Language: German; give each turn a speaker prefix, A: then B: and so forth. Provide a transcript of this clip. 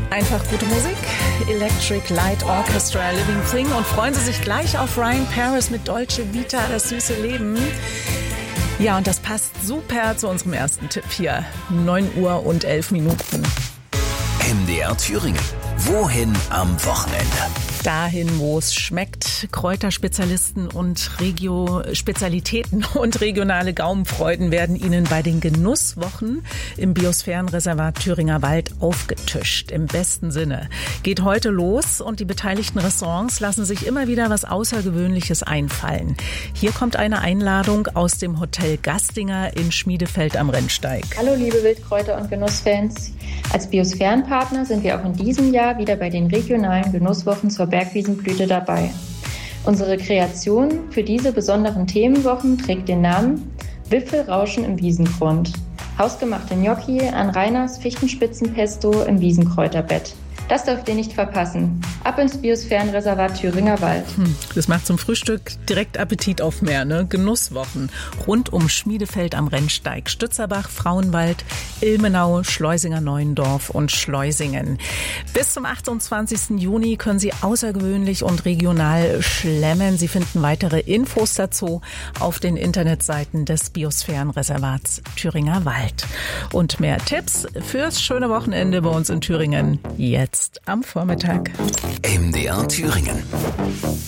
A: Einfach gute Musik, Electric Light Orchestra, Living Thing, und freuen Sie sich gleich auf Ryan Paris mit Dolce Vita, das süße Leben. Ja, und das passt super zu unserem ersten Tipp hier. 9:11 Uhr.
B: MDR Thüringen. Wohin am Wochenende?
A: Dahin, wo es schmeckt. Kräuterspezialisten und Spezialitäten und regionale Gaumenfreuden werden Ihnen bei den Genusswochen im Biosphärenreservat Thüringer Wald aufgetischt. Im besten Sinne. Geht heute los und die beteiligten Restaurants lassen sich immer wieder was Außergewöhnliches einfallen. Hier kommt eine Einladung aus dem Hotel Gastinger in Schmiedefeld am Rennsteig.
C: Hallo liebe Wildkräuter- und Genussfans. Als Biosphärenpartner sind wir auch in diesem Jahr wieder bei den regionalen Genusswochen zur Bergwiesenblüte dabei. Unsere Kreation für diese besonderen Themenwochen trägt den Namen Wipfelrauschen im Wiesengrund. Hausgemachte Gnocchi an Reiners Fichtenspitzenpesto im Wiesenkräuterbett. Das dürft ihr nicht verpassen. Ab ins Biosphärenreservat Thüringer Wald.
A: Das macht zum Frühstück direkt Appetit auf mehr, ne? Genusswochen rund um Schmiedefeld am Rennsteig, Stützerbach, Frauenwald, Ilmenau, Schleusinger-Neuendorf und Schleusingen. Bis zum 28. Juni können Sie außergewöhnlich und regional schlemmen. Sie finden weitere Infos dazu auf den Internetseiten des Biosphärenreservats Thüringer Wald. Und mehr Tipps fürs schöne Wochenende bei uns in Thüringen jetzt am Vormittag.
B: MDR Thüringen.